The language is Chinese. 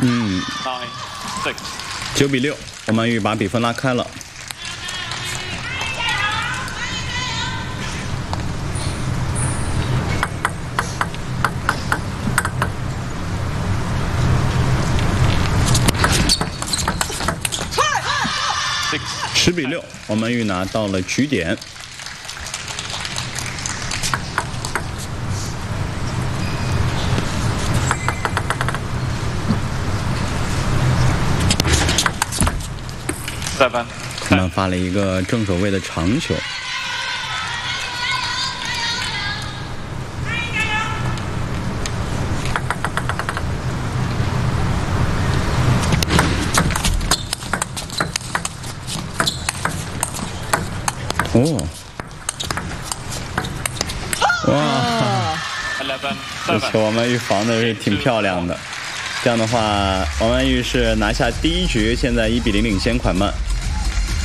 9, 6. 9比6，王曼玉把比分拉开了。10比6，王曼玉拿到了局点。 7. 他们发了一个正手位的长球。哦，哇！ 11, 这 7. 球王曼玉防的是挺漂亮的。这样的话，王曼玉是拿下第1局，现在1比0领先款曼。